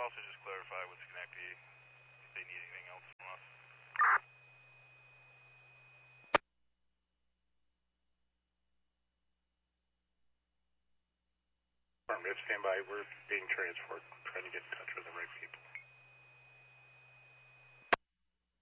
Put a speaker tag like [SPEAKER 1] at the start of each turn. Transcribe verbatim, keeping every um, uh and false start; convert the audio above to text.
[SPEAKER 1] also just clarify with Schenectady if they need anything else from us.
[SPEAKER 2] Stand by. We're being transferred. Trying to get in touch with the right people.